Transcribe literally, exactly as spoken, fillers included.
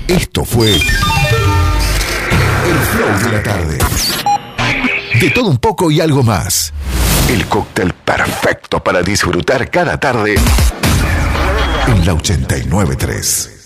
Esto fue El Flow de la tarde. De todo un poco y algo más. El cóctel perfecto para disfrutar cada tarde en la ochenta y nueve punto tres.